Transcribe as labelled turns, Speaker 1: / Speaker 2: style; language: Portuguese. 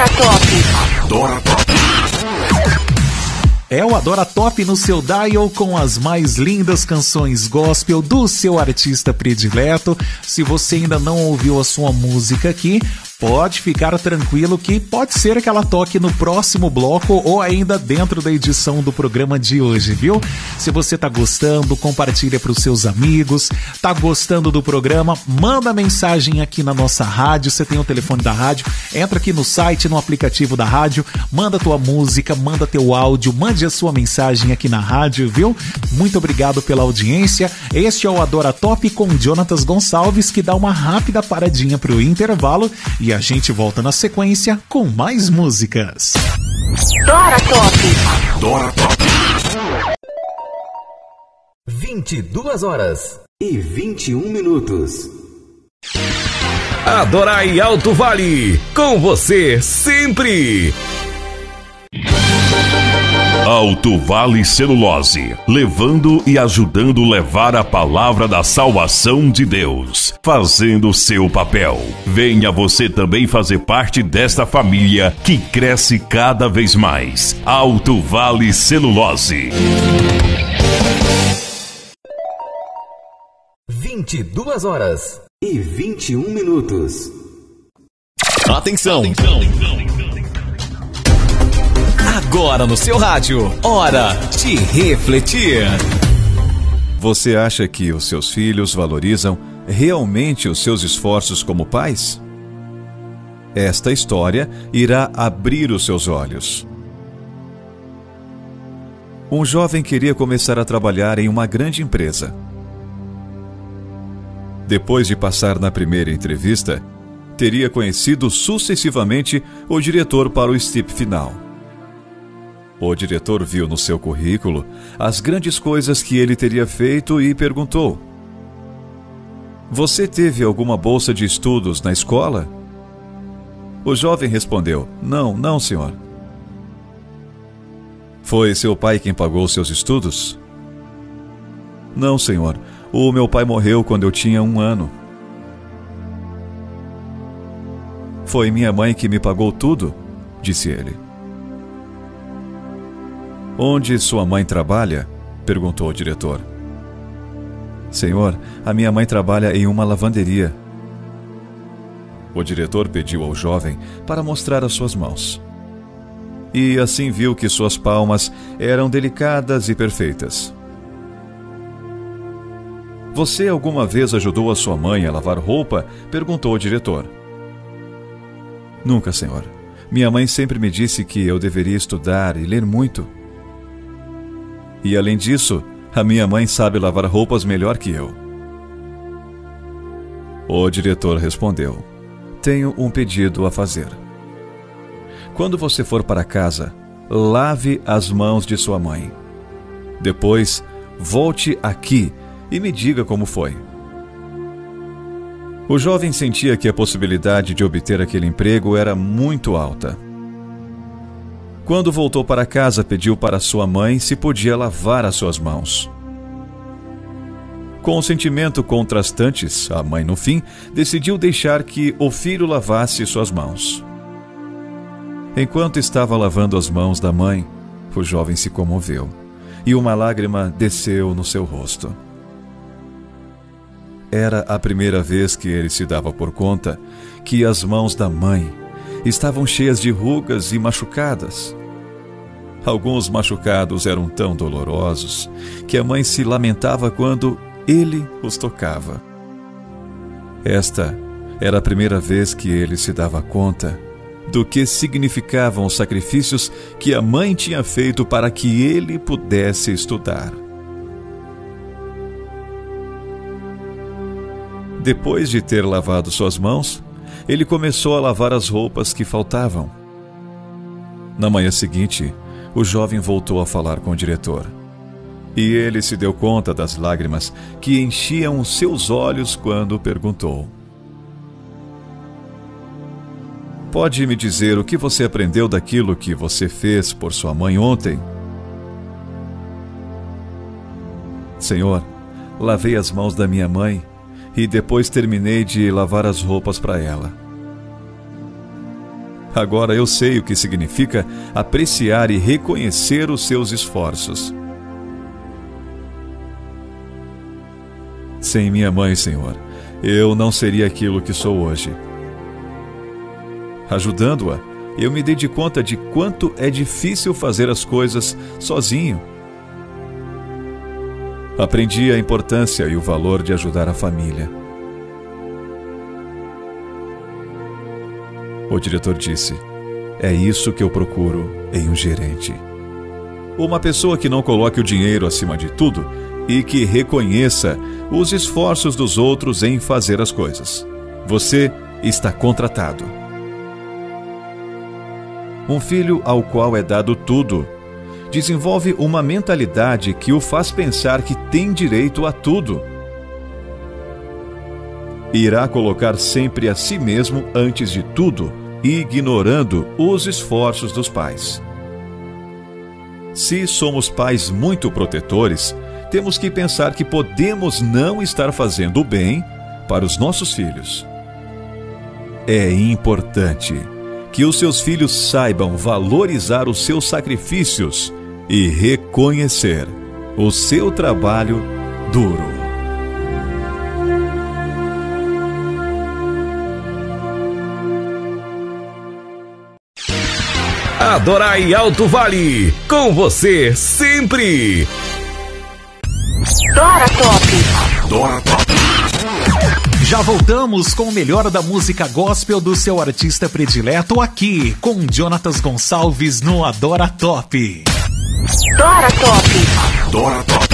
Speaker 1: Adora Top.
Speaker 2: Adora Top.
Speaker 3: É o Adora Top no seu dial com as mais lindas canções gospel do seu artista predileto. Se você ainda não ouviu a sua música aqui, pode ficar tranquilo que pode ser que ela toque no próximo bloco ou ainda dentro da edição do programa de hoje, viu? Se você tá gostando, compartilha para os seus amigos. Tá gostando do programa? Manda mensagem aqui na nossa rádio. Você tem o telefone da rádio, entra aqui no site, no aplicativo da rádio, manda tua música, manda teu áudio, mande a sua mensagem aqui na rádio, viu? Muito obrigado pela audiência. Este é o Adora Top com Jonatas Gonçalves, que dá uma rápida paradinha pro intervalo e a gente volta na sequência com mais músicas.
Speaker 1: Adora Top.
Speaker 2: Adora Top.
Speaker 4: 22h21.
Speaker 5: Adorai Alto Vale, com você sempre.
Speaker 2: Alto Vale Celulose, levando e ajudando levar a palavra da salvação de Deus, fazendo o seu papel. Venha você também fazer parte desta família que cresce cada vez mais. Alto Vale Celulose.
Speaker 4: 22h21.
Speaker 5: Atenção. Agora no seu rádio, hora de refletir.
Speaker 6: Você acha que os seus filhos valorizam realmente os seus esforços como pais? Esta história irá abrir os seus olhos. Um jovem queria começar a trabalhar em uma grande empresa. Depois de passar na primeira entrevista, teria conhecido sucessivamente o diretor para o step final. O diretor viu no seu currículo as grandes coisas que ele teria feito e perguntou: "Você teve alguma bolsa de estudos na escola?" O jovem respondeu: Não, senhor." "Foi seu pai quem pagou seus estudos?" "Não, senhor. O meu pai morreu quando eu tinha 1 ano." "Foi minha mãe que me pagou tudo?" disse ele. "Onde sua mãe trabalha?" perguntou o diretor. "Senhor, a minha mãe trabalha em uma lavanderia." O diretor pediu ao jovem para mostrar as suas mãos. E assim viu que suas palmas eram delicadas e perfeitas. "Você alguma vez ajudou a sua mãe a lavar roupa?" perguntou o diretor. "Nunca, senhor. Minha mãe sempre me disse que eu deveria estudar e ler muito. E além disso, a minha mãe sabe lavar roupas melhor que eu." O diretor respondeu: "Tenho um pedido a fazer. Quando você for para casa, lave as mãos de sua mãe. Depois, volte aqui e me diga como foi." O jovem sentia que a possibilidade de obter aquele emprego era muito alta. Quando voltou para casa, pediu para sua mãe se podia lavar as suas mãos. Com um sentimento contrastantes, a mãe, no fim, decidiu deixar que o filho lavasse suas mãos. Enquanto estava lavando as mãos da mãe, o jovem se comoveu e uma lágrima desceu no seu rosto. Era a primeira vez que ele se dava por conta que as mãos da mãe estavam cheias de rugas e machucadas. Alguns machucados eram tão dolorosos que a mãe se lamentava quando ele os tocava. Esta era a primeira vez que ele se dava conta do que significavam os sacrifícios que a mãe tinha feito para que ele pudesse estudar. Depois de ter lavado suas mãos, ele começou a lavar as roupas que faltavam. Na manhã seguinte, o jovem voltou a falar com o diretor. E ele se deu conta das lágrimas que enchiam os seus olhos quando perguntou: "Pode me dizer o que você aprendeu daquilo que você fez por sua mãe ontem?" "Senhor, lavei as mãos da minha mãe e depois terminei de lavar as roupas para ela." Agora eu sei o que significa apreciar e reconhecer os seus esforços. Sem minha mãe, Senhor, eu não seria aquilo que sou hoje. Ajudando-a, eu me dei de conta de quanto é difícil fazer as coisas sozinho. Aprendi a importância e o valor de ajudar a família. O diretor disse: é isso que eu procuro em um gerente. Uma pessoa que não coloque o dinheiro acima de tudo e que reconheça os esforços dos outros em fazer as coisas. Você está contratado. Um filho ao qual é dado tudo desenvolve uma mentalidade que o faz pensar que tem direito a tudo. Irá colocar sempre a si mesmo antes de tudo, ignorando os esforços dos pais. Se somos pais muito protetores, temos que pensar que podemos não estar fazendo o bem para os nossos filhos. É importante que os seus filhos saibam valorizar os seus sacrifícios e reconhecer o seu trabalho duro.
Speaker 5: Adorai Alto Vale, com você sempre.
Speaker 1: Dora Top.
Speaker 2: Dora Top.
Speaker 3: Já voltamos com o melhor da música gospel do seu artista predileto aqui, com Jonatas Gonçalves no Adora Top.
Speaker 1: Dora Top.
Speaker 2: Dora Top.